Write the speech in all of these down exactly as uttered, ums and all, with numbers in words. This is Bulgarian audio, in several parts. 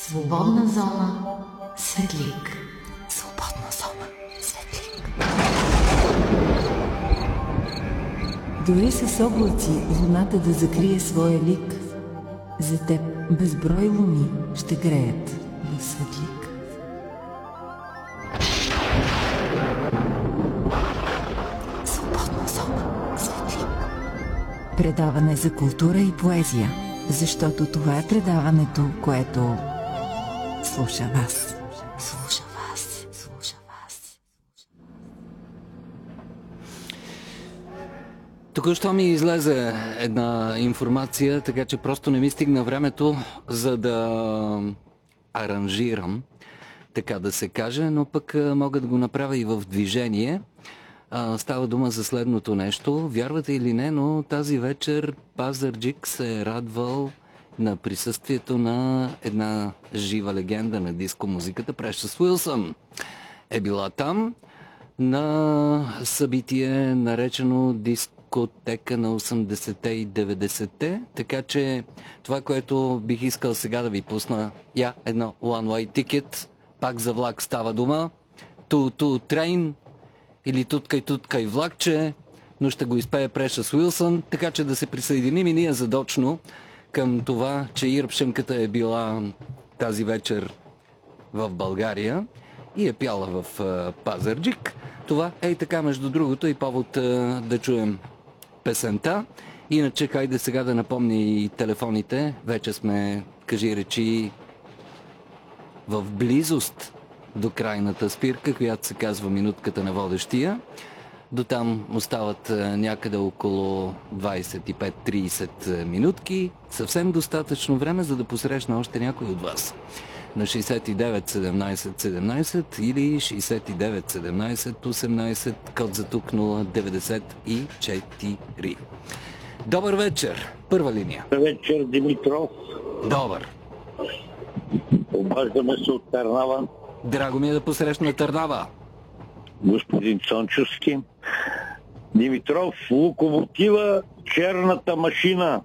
Свободна зона Светлик. Свободна зона Светлик. Дори с облаци луната да закрие своя лик, за теб безброй луни ще греят в Светлик. Свободна зона Светлик. Предаване за култура и поезия, защото това е предаването, което слуша вас. Слуша вас. Слуша вас. Току-що ми излезе една информация, така че просто не ми стигна времето, за да аранжирам, така да се каже, но пък мога да го направя и в движение. Става дума за следното нещо. Вярвате или не, но тази вечер Пазарджик се е радвал на присъствието на една жива легенда на диско музиката. Прещъс Уилсън е била там на събитие, наречено дискотека на осемдесетте и деветдесетте. Така че това, което бих искал сега да ви пусна, я едно One Way Ticket, пак за влак става дума, To To Train, или туткай туткай влакче, но ще го изпее Прещъс Уилсън, така че да се присъединим и ние задочно към това, че Ирбшемката е била тази вечер в България и е пяла в uh, Пазарджик. Това е и така, между другото, и повод uh, да чуем песента. Иначе, хайде сега да напомни и телефоните. Вече сме, кажи речи, в близост до крайната спирка, която се казва минутката на водещия. До там остават някъде около двайсет и пет до трийсет минутки. Съвсем достатъчно време, за да посрещна още някой от вас. На шейсет и девет седемнайсет седемнайсет или шейсет и девет седемнайсет осемнайсет, код за тук нула деветдесет и четири. Добър вечер. Първа линия. Добър вечер, Димитров. Добър. Обаждаме се от Търнава. Драго ми е да посрещна Търнава. Господин Цончовски. Димитров, локомотива, черната машина.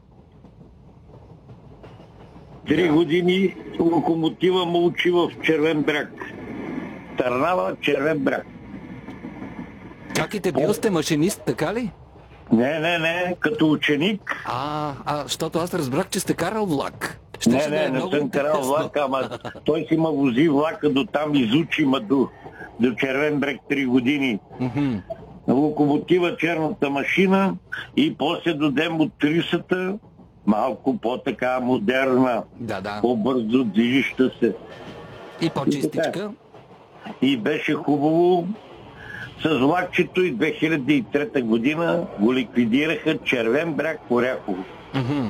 Три години локомотива мълчи в Червен бряг. Търнава, Червен бряг. Чакайте, бил сте машинист, така ли? Не, не, не, като ученик. А, а, защото аз разбрах, че сте карал влак. Не, Щеше да не, е не много съм карал интересно. влака, ама той си ма вози влака до там, изучи ма до, до Червен брег три години. Мгм. Локомотива, черната машина и после до демотрисата, малко по-така модерна, Да, да. по-бързо движеща се. И по-чистичка. И беше хубаво. С влакчето и две хиляди и трета година го ликвидираха Червен бряг, Оряхово. Мгм.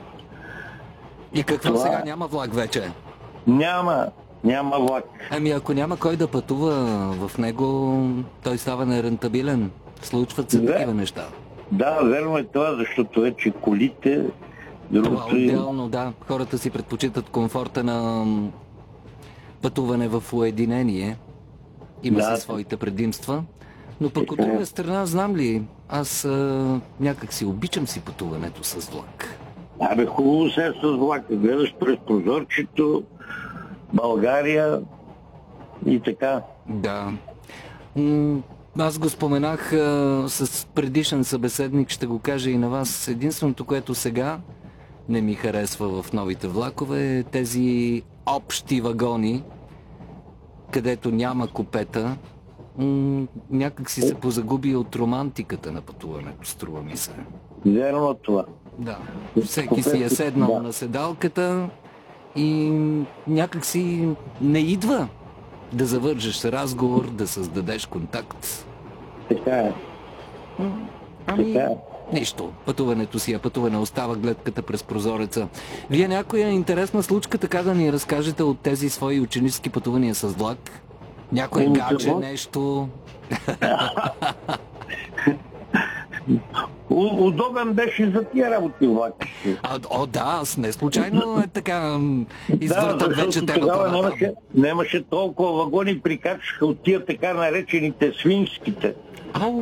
И какво Това- сега? Няма влак вече? Няма, няма влак. Ами ако няма кой да пътува в него, той става нерентабилен. Случват се Да. такива неща. Да, верно е това, защото вече колите, Това другото и... отделно, да. Хората си предпочитат комфорта на м, пътуване в уединение. Има Да. си своите предимства. Но пък от Така е. друга страна, знам ли, аз а, някак си обичам си пътуването с влак. Абе, хубаво се е с влака. Гледаш през прозорчето, България и така. Да. М, Аз го споменах а, с предишен събеседник, ще го кажа и на вас. Единственото, което сега не ми харесва в новите влакове е тези общи вагони, където няма купета. М, Някак си се позагуби от романтиката на пътуването, струва ми се. Верно това. Да. Всеки си е седнал Да. на седалката и някак си не идва да завържеш разговор, да създадеш контакт. Така е. Ами, Така е. нищо. Пътуването си е пътуване, остава гледката през прозореца. Вие някоя интересна случка така да ни разкажете от тези свои ученически пътувания с влак? Някой Ами, гадже, какво? нещо? У- Удобен беше за тия работи влак. А, о, да, аз не случайно е така м, извъртам Да, вече защото темата. тогава на- нямаше, нямаше толкова вагони, прикачаха от тия така наречените свинските. Ау,